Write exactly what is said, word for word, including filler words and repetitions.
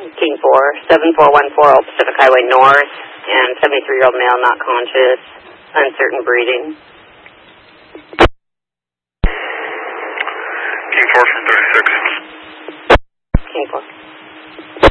King four, seven four one four Old Pacific Highway North, and seventy-three-year-old male not conscious, uncertain breathing. King four from thirty-six. King four.